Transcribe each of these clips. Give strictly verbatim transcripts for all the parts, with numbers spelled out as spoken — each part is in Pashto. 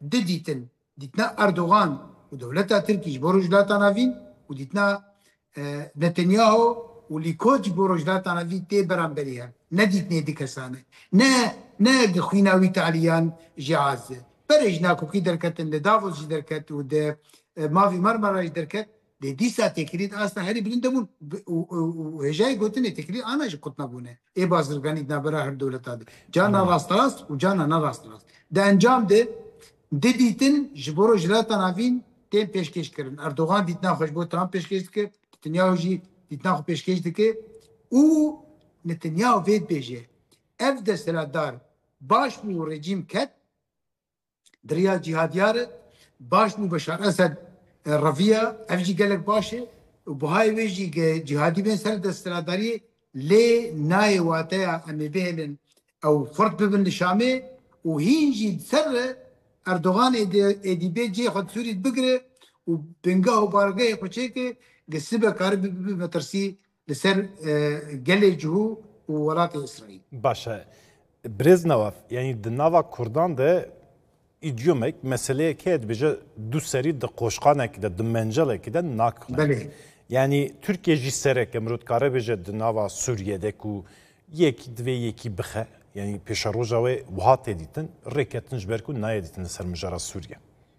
دديتن ديتنا أردوغان ودولتها تركي جبرو جلاتا نافين وديتنا نتنياهو وليكوت جبرو جلاتا نافين تي برامبريها نديتني دي كسانه نا نا خويناوي تعليان جعاز برجنا كوكي دركت دافوس دركت ود ما في مرمرة دركت دي دي ساعة تكريد أصلا هري بلندمون وهجاي قلتني تكريد أنا جو قلت نبونه إيه بازرقاني نبرة هر دولة هذه جانا راست راست وجانا نراست راست ده أنجام ده ديتن جبرو جلاتا نافين تين پیشکش کردن اردوغان دیتنا خوش بود ترامپ پیشکش دکه نتانیاهو جی دیتنا خو پیشکش دکه او نتانیاهو وید بیجه اف دستلاتدار باش بو رژیم کت دریا جهادیار باش بو بشار اسد رفیع اف جی گلک باشه و بهای ویجی جهادی بین سر دستلاتداری لی نای واتیا امی بهلن او فرد ببن شامه و هینجی سر اردوغان ادی بی جی خود سورید بگره و بنگاه و بارگاه خوچه که قصبه کار بمترسی لسر گله جهو و ولات اسرائیل. باشه برز نواف یعنی دناوا کردان ده ایدیومک مسئله که بجه دو سری ده قوشقانه که ده دمنجله که ده ناکله. بله. یعنی ترکیه جی سرک امرود کاره بجه دناوا سوریه ده کو یکی دوی یکی بخه yani peşa roja ve vahat editin, reketin jberku naya editin ser mejara Suriye.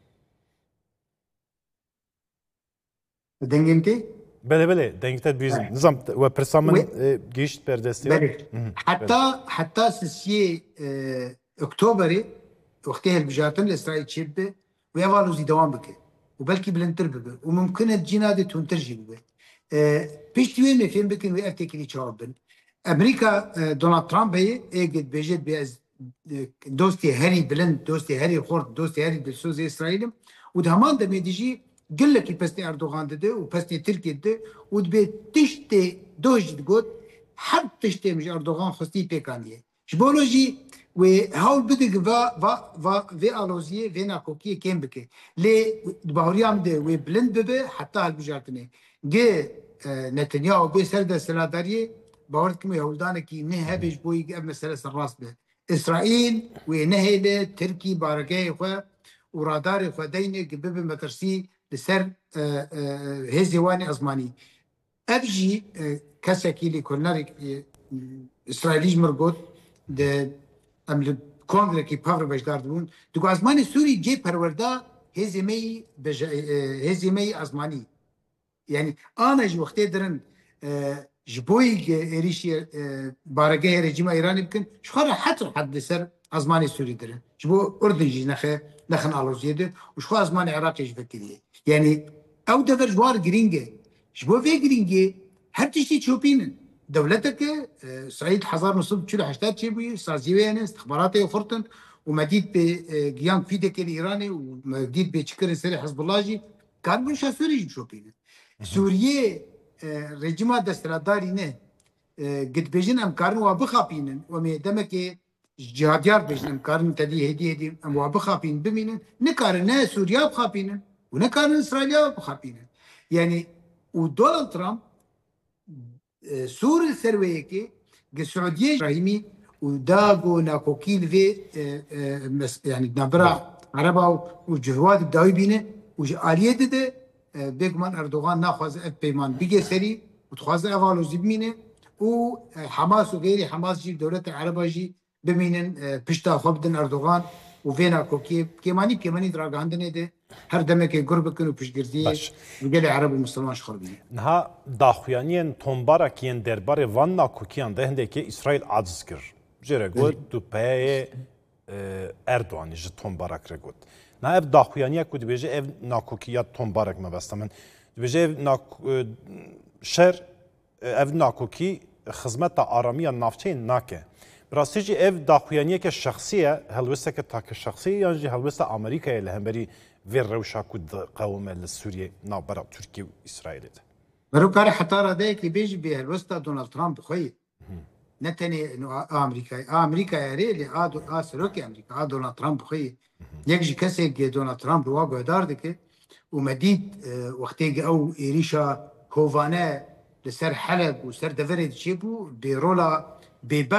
Dengimti? Bele bele, dengimti bizim. Nizam ve persamın geçit perdesi var. Bele. Hatta hatta sisiye Oktober'i وقتها البجاتن لإسرائيل تشبه ويفعلوا زي دوام بك وبلكي بلنتر بك وممكن تجينا دي تونترجي بك بيش توين مفين بكن ويأفتكري تشابن امریکا دونالد ترامپ هی اگه بجد بیاز دوستی هری بلند دوستی هری خورد دوستی هری دلسوز اسرائیلم و ده همان دمی دیجی گله کی پستی اردوغان داده و پستی ترکیه داده و ده تشتی دوش دگود هر تشتی مش اردوغان خستی پیکانیه جبولوژی و هاول بدک و و و و آلوزیه و ناکوکیه کم بکه لی باوریام ده و بلند ببه حتی هل بجارتنه گه نتانیاهو به سرد سلاداریه باورد كم يهودانا كي نه بيج بوي قبل مسألة الراس به إسرائيل ونهيله تركي بارجاي خو ورادار خو دينه قبل مترسي لسر هزيواني أزماني أبجي كسكي لي كونارك إسرائيلي مربوط ده أمل كونغرس كي بافر بجدار دون دو أزماني سوري جي بروردا هزيمي بج هزيمي أزماني يعني أنا جو وقت درن جبوي إيريشي بارجاه رجيم إيراني بكن شو خارج حتى حد سر أزماني سوري درن جبو أردن جي نخه نخن على زيادة وشو أزماني عراقي جبكتيه يعني أو دفر جوار جرينجة جبو في جرينجة هر تشتي تشوبينن دولتك سعيد حزار نصب شلو حشتات شبوي سازيوية استخباراتي وفرتن ومديد بجيان فيدك الإيراني ومديد بشكر سري حزب الله جي كان بنشا سوري جبشوبينن سوريا رژیمات دستلاتداری نه قد بيجن امكارن وابخابينن وميدمك جهاديار بيجن امكارن تدي هدي هدي ام وابخابين بمينن نكارن نه سوريا بخابينن ونكارن اسرائيل بخابينن يعني ودونالد ترامب سور الثرويه كي السعوديه ابراهيمي وداغو ناكوكيل في يعني نبرا عربا وجهواد الداوي بينه وآليه ده بيجمان أردوغان ناخذ بيمان بيجي سري وتخاذ أفعاله زبمينه وحماس وغيري حماس جي دولة العرب جي بمينن بشتا خبدن أردوغان وفينا كوكي كيماني كيماني دراغ عندنا ده هر دمك قرب كانوا بشجرزيه وجل العرب والمسلمان شخربين نها داخويانين تومبارا كين دربار وانا كوكيان ده هندك إسرائيل عززكر جرقود دوباي أردوغان جي تومبارا كرقود نه اف داخویانیه که دیگه اف ناکوکیات تنبارک مبسته من دیگه اف ناک شر اف ناکوکی خدمت آرامی نافچه ناکه براستی اف داخویانیه که شخصیه هلوسته که تاک شخصی یعنی هلوسته آمریکا له بری وی روشا کود قوم لسوریه نابرا ترکیه و اسرائیل ده برو کار حتارا ده که بیج به هلوسته دونالد ترامپ خوی نتنی آمریکا آمریکا یاری لی آدو آسروکی آمریکا آدو دونالد ترامپ خوی يجي كسر دونالد ترامب واقع داردك ومديد وقتيجي او إيريشا هوفانا لسر حلب وسر دفرد شيبو برولا ببخ